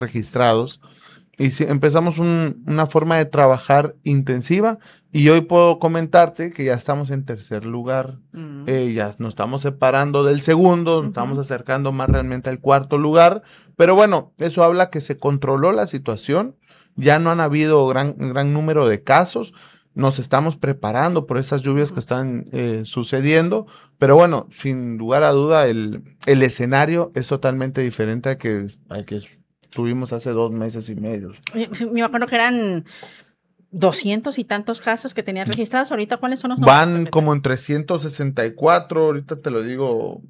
registrados. Y empezamos una forma de trabajar intensiva y hoy puedo comentarte que ya estamos en tercer lugar, ya nos estamos separando del segundo, nos estamos acercando más realmente al cuarto lugar, pero bueno, eso habla que se controló la situación, ya no han habido gran número de casos, nos estamos preparando por esas lluvias que están sucediendo, pero bueno, sin lugar a duda el escenario es totalmente diferente al que tuvimos hace 2 meses y medio. Me acuerdo que eran 200 y tantos casos que tenían registrados. Ahorita, ¿cuáles son los números? Van como en 364, ahorita te lo digo,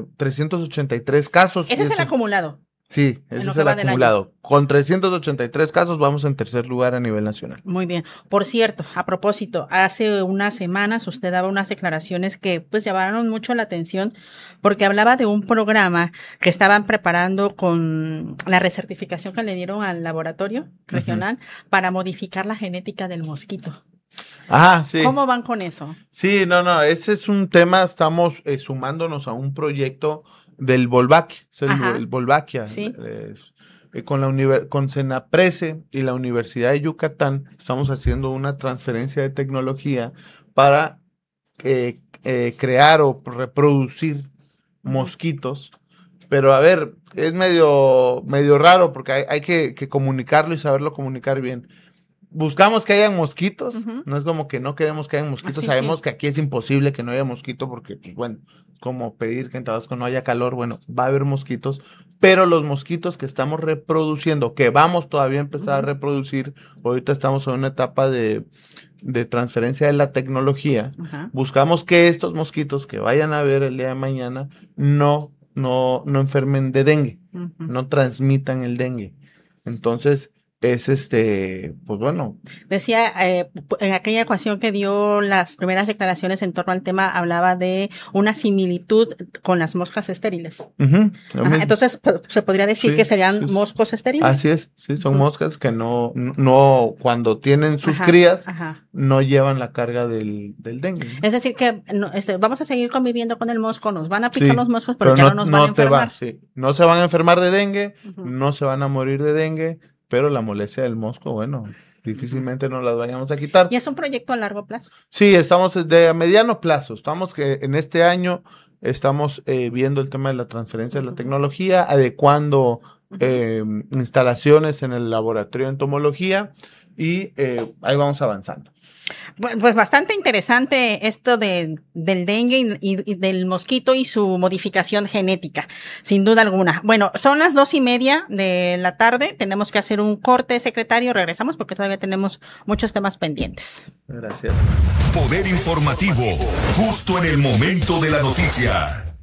383 casos. Ese es el acumulado. Sí, ese es el acumulado. Con 383 casos vamos en tercer lugar a nivel nacional. Muy bien. Por cierto, a propósito, hace unas semanas usted daba unas declaraciones que pues llamaron mucho la atención porque hablaba de un programa que estaban preparando con la recertificación que le dieron al laboratorio regional para modificar la genética del mosquito. Ah, sí. ¿Cómo van con eso? Sí, no, ese es un tema, estamos sumándonos a un proyecto del Volvaquia, el Volvaquia, ¿sí? Con Senaprece y la Universidad de Yucatán, estamos haciendo una transferencia de tecnología para crear o reproducir mosquitos, pero a ver, es medio raro porque hay que comunicarlo y saberlo comunicar bien. Buscamos que hayan mosquitos, no es como que no queremos que hayan mosquitos, sabemos que aquí es imposible que no haya mosquito porque, pues, bueno, como pedir que en Tabasco no haya calor, bueno, va a haber mosquitos, pero los mosquitos que estamos reproduciendo, que vamos todavía a empezar a reproducir, ahorita estamos en una etapa de transferencia de la tecnología, buscamos que estos mosquitos que vayan a ver el día de mañana no enfermen de dengue, no transmitan el dengue. Entonces, es pues bueno. Decía, en aquella ecuación que dio las primeras declaraciones en torno al tema, hablaba de una similitud con las moscas estériles. Entonces, ¿se podría decir que serían moscos estériles? Así es, sí, son moscas que no, cuando tienen sus crías, no llevan la carga del dengue. Es decir, que vamos a seguir conviviendo con el mosco, nos van a picar los moscos, pero ya no nos van a enfermar. No se van a enfermar de dengue, no se van a morir de dengue, pero la molestia del mosco, bueno, difícilmente nos las vayamos a quitar. ¿Y es un proyecto a largo plazo? Sí, estamos a mediano plazo. Estamos que en este año estamos viendo el tema de la transferencia de la tecnología, adecuando instalaciones en el laboratorio de entomología y ahí vamos avanzando. Pues bastante interesante esto del dengue y del mosquito y su modificación genética, sin duda alguna. Bueno, son las 2:30 de la tarde, tenemos que hacer un corte, secretario, regresamos porque todavía tenemos muchos temas pendientes. Gracias. Poder informativo, justo en el momento de la noticia.